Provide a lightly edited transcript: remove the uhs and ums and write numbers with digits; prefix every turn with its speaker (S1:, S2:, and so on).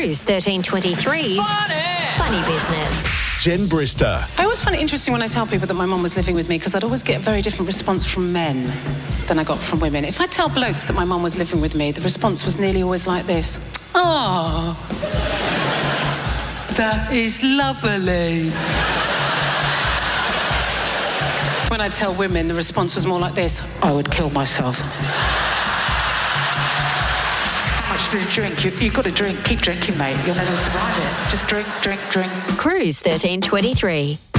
S1: Cruise 1323's Funny Business.
S2: Jen Brister.
S3: I always find it interesting when I tell people that my mum was living with me because I'd always get a very different response from men than I got from women. If I tell blokes that my mum was living with me, the response was nearly always like this. Oh, that is lovely. When I tell women, the response was more like this. I would kill myself. How much does it drink? You've got to drink. Keep drinking, mate. You'll never survive it. Just drink, drink, drink.
S1: Cruise 1323.